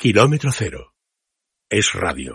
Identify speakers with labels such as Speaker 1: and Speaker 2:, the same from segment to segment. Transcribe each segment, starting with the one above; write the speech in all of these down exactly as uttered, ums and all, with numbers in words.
Speaker 1: Kilómetro cero. Es radio.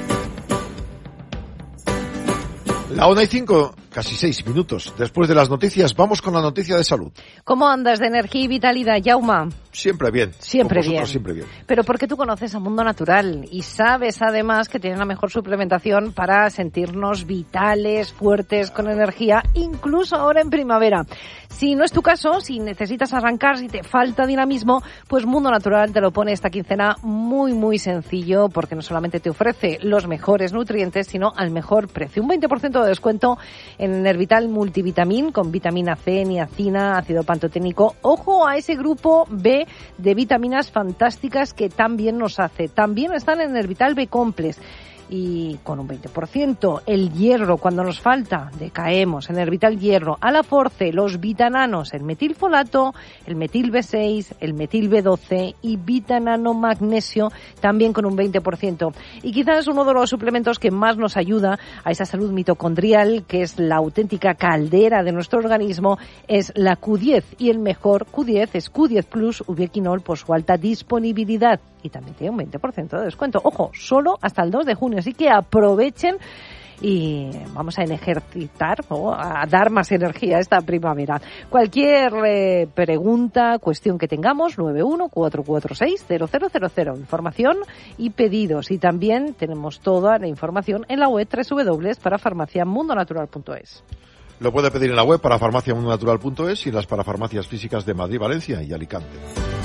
Speaker 2: La una y cinco, casi seis minutos. Después de las noticias, vamos con la noticia de salud.
Speaker 3: ¿Cómo andas de energía y vitalidad, Yauma?
Speaker 2: Siempre bien.
Speaker 3: Siempre bien.
Speaker 2: Siempre bien.
Speaker 3: Pero porque tú conoces a Mundo Natural y sabes además que tienen la mejor suplementación para sentirnos vitales, fuertes, con energía, incluso ahora en primavera. Si no es tu caso, si necesitas arrancar, si te falta dinamismo, pues Mundo Natural te lo pone esta quincena muy, muy sencillo, porque no solamente te ofrece los mejores nutrientes, sino al mejor precio. Un veinte por ciento de descuento en Nervital Multivitamin con vitamina C, niacina, ácido pantoténico. Ojo a ese grupo B de vitaminas fantásticas que tan bien nos hace. También están en Nervital B-Complex. Y con un veinte por ciento, el hierro, cuando nos falta, decaemos en Nervital Hierro, a la Force, los vitananos, el metilfolato, el metil B seis, el metil B doce y vitanano magnesio, también con un veinte por ciento. Y quizás uno de los suplementos que más nos ayuda a esa salud mitocondrial, que es la auténtica caldera de nuestro organismo, es la Q diez. Y el mejor Q diez es Q diez Plus Ubiquinol por su alta disponibilidad. Y también tiene un veinte por ciento de descuento. Ojo, solo hasta el dos de junio. Así que aprovechen y vamos a ejercitar o a dar más energía esta primavera. Cualquier eh, pregunta, cuestión que tengamos, nueve uno cuatro cuatro seis cero cero cero cero. Información y pedidos. Y también tenemos toda la información en la web doble u doble u doble u para farmacia mundo natural punto es.
Speaker 2: Lo puede pedir en la web para farmacia mundo natural punto es y en las parafarmacias físicas de Madrid, Valencia y Alicante.